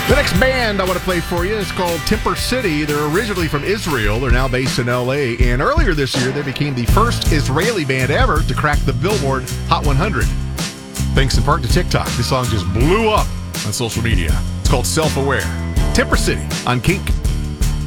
The next band I want to play for you is called Temper City. They're originally from Israel. They're now based in L.A. And earlier this year, they became the first Israeli band ever to crack the Billboard Hot 100. Thanks in part to TikTok. This song just blew up on social media. It's called Self-Aware. Temper City on Kink.